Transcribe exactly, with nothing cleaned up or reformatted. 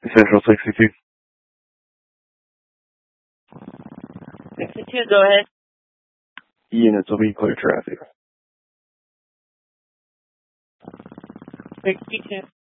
Central sixty-two. sixty-two, go ahead. Units will be clear traffic. sixty-two.